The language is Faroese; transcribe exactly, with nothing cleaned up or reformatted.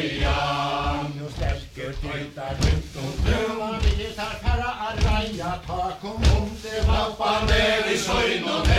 røyan. Nu sterker tittar runt omkring, vi tar färra arraja, ta kom om det Lappa ner i sjön och